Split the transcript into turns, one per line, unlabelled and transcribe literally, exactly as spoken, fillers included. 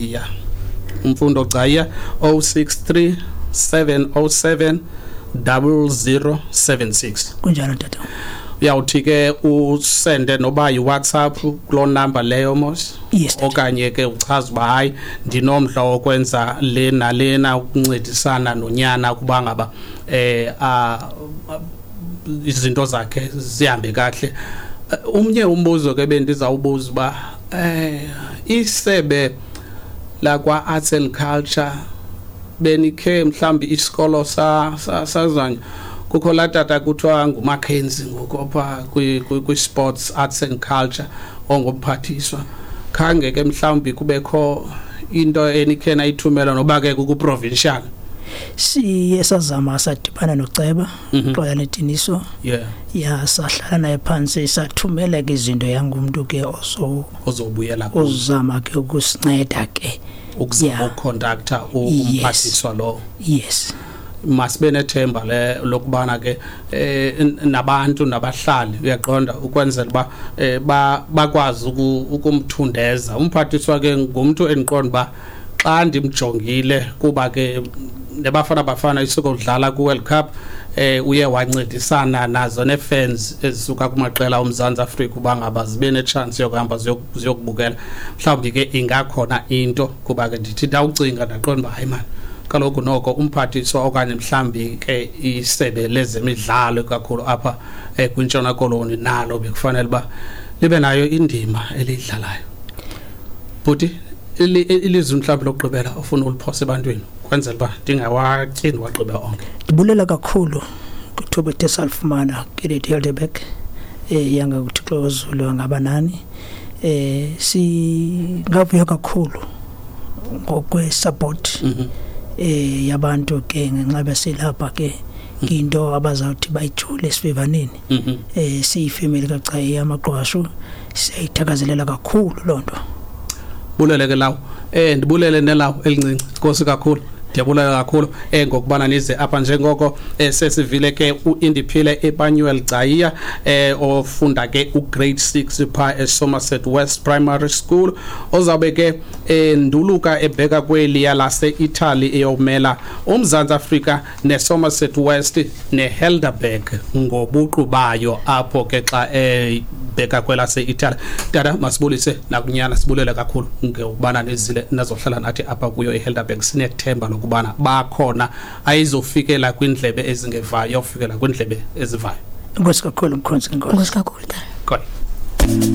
ya umfundo Gcaya oh six three seven oh seven zero zero seven six.
Kunjalo tata.
Uyawuthi ke usende noba yi WhatsApp kulo number leyo mos
yes,
okanye ke uchaza ba hayi ndinomdla wokwenza lena lena ukuncedisana nonyana kuba ngaba eh a izinto zakhe zihambe kahle. Umnye umbuzo ke bendizawubuza ba eh isebe la kwa arts and culture benikhe mhlambi isikolo sa sazanye kukho la tata kuthiwa nguMackenzie ngokopha kwi sports arts and culture ongomphathiswa khange ke mhlambi kubekho into enikhe nayithumela noba ke ku provincial
siye sazama sadibana noCeba xoya letiniso
yeah
ya sahlala naye phansi sathumela ke izinto yangumuntu ke ozo
ozobuyela
uzama ke ukusinceda ke
ukuzama uconductor umphathiswa lo
yes
masibe nethemba le lokubana ke nabantu nabahlali uyaqonda ukwenzela ba bakwazi ukumthundeza umphathiswa ke ngumuntu endiqonda ba xa ndimjongile kuba ke nebafana bafana isuka udlala ku World Cup eh uye wancedisana nazo ne fans ezisuka kumaqela oMzantsi Afrika uba ngaba zibe ne chance yokuhamba ziyokubukela mhlawumbi ke ingakhona into kuba ke ndithi ndawucinga ndaqonda hayi man kaloku noko umphathiswa okanye mhlambi ke isebe lezemidlalo kakhulu apha ekwintshona koloni nalo bekufanele ba libe nayo indima elidlalayo buti ilizwi mhlawumbi lokugqibela ofuna uliphosa ebantwini kwenzela ba ndingawatyi ndiwagqibe onke.
Ndibulela kakhulu kuthuba esalifumana ke Helderberg eh yanga ukuthi xozulu ngabanani eh si ngavuya kakhulu ngokwe support eh yabantu ke ngenxa besilapha ke into abazawuthi bayijule esivivaneni eh siyifamily kaChaya amaqwashu siyayithakazelela kakhulu lonto.
Bulele ke lawo eh ndibulele nelawo elincinci Nkosi kakhulu ndiyabulela kakhulu eh ngokubana nize apha njengoko sesivile ke uIndiphile Emmanuel Gcaya eh ofunda ke ugrade six pha eSomerset West Primary School ozabe ke nduluka ebheka kweli yalase Italy eyomela uMzantsi Afrika neSomerset West neHelderberg ngobuqu bayo apho ke xa eh bheka kwelase Italy. Dada masibulise nakunyana sibulele kakhulu ngokubana nezile nazohlala nathi apha kuyo eHelderberg sinethemba lokubana bakhona ayizofikela kwindlebe ezingevayo yofikela kwindlebe ezivayo.
Nkosi kakhulu mkhonzi Nkosi.
Nkosi kakhulu.
Good.